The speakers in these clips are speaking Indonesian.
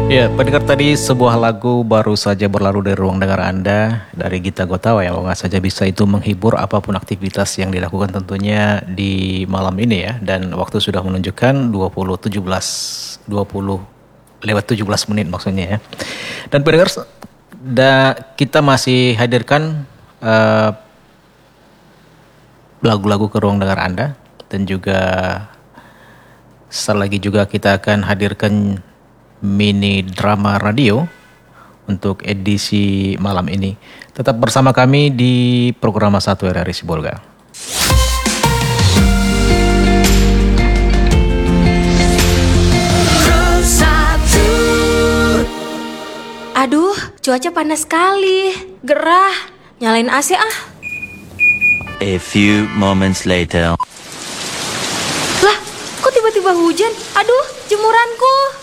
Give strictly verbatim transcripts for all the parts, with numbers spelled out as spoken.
Ya, pendengar tadi sebuah lagu baru saja berlalu dari ruang dengar Anda dari Gita Gutawa yang nggak saja bisa itu menghibur apapun aktivitas yang dilakukan tentunya di malam ini ya. Dan waktu sudah menunjukkan dua puluh tujuh belas dua puluh lewat tujuh belas menit maksudnya ya. Dan pendengar da, kita masih hadirkan uh, lagu-lagu ke ruang dengar Anda dan juga setelah lagi juga kita akan hadirkan mini drama radio untuk edisi malam ini. Tetap bersama kami di program satu R R I Sibolga. Aduh, cuaca panas sekali. Gerah. Nyalain A C ah. A few moments later. Lah, kok tiba-tiba hujan? Aduh, jemuranku.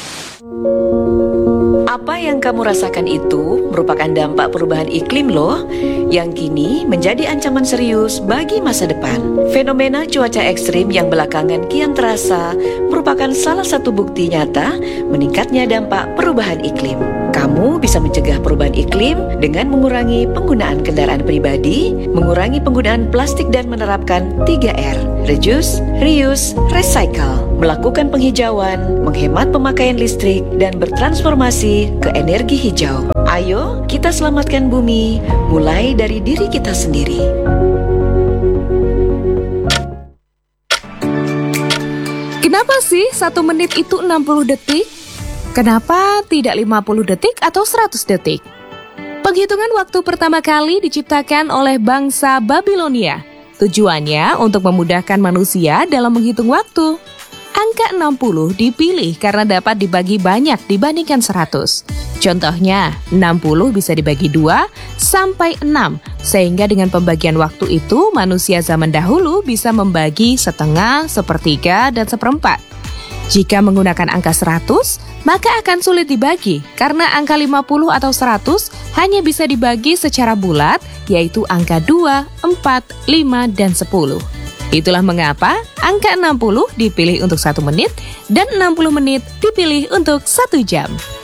Apa yang kamu rasakan itu merupakan dampak perubahan iklim loh, yang kini menjadi ancaman serius bagi masa depan. Fenomena cuaca ekstrim yang belakangan kian terasa merupakan salah satu bukti nyata meningkatnya dampak perubahan iklim. Kamu bisa mencegah perubahan iklim dengan mengurangi penggunaan kendaraan pribadi, mengurangi penggunaan plastik dan menerapkan tiga R, reduce, reuse, recycle, melakukan penghijauan, menghemat pemakaian listrik, dan bertransformasi ke energi hijau. Ayo kita selamatkan bumi, mulai dari diri kita sendiri. Kenapa sih satu menit itu enam puluh detik? Kenapa tidak lima puluh detik atau seratus detik? Penghitungan waktu pertama kali diciptakan oleh bangsa Babilonia. Tujuannya untuk memudahkan manusia dalam menghitung waktu. Angka enam puluh dipilih karena dapat dibagi banyak dibandingkan seratus. Contohnya, enam puluh bisa dibagi dua sampai enam, sehingga dengan pembagian waktu itu manusia zaman dahulu bisa membagi setengah, sepertiga, dan seperempat. Jika menggunakan angka seratus, maka akan sulit dibagi karena angka lima puluh atau seratus hanya bisa dibagi secara bulat, yaitu angka dua, empat, lima, dan sepuluh. Itulah mengapa angka enam puluh dipilih untuk satu menit dan enam puluh menit dipilih untuk satu jam.